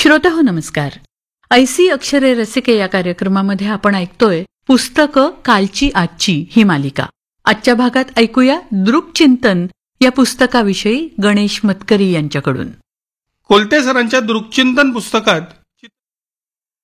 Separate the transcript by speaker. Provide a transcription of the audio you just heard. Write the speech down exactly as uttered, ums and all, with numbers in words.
Speaker 1: श्रोताहो नमस्कार. ऐसी अक्षरे रसिके या कार्यक्रमामध्ये आपण ऐकतोय पुस्तकं कालची आजची ही मालिका. आजच्या भागात ऐकूया दृक्चिंतन या पुस्तकाविषयी गणेश मतकरी यांच्याकडून.
Speaker 2: कोलते सरांच्या दृक्चिंतन पुस्तकात